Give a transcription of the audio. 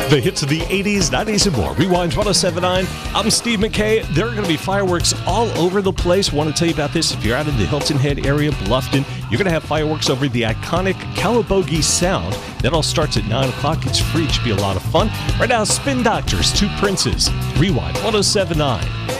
The hits of the 80s, 90s, and more. Rewind 1079. I'm Steve McKay. There are going to be fireworks all over the place. Want to tell you about this. If you're out in the Hilton Head area, Bluffton, you're going to have fireworks over the iconic Calabogie Sound. That all starts at 9 o'clock. It's free. It should be a lot of fun. Right now, Spin Doctors, Two Princes. Rewind 1079.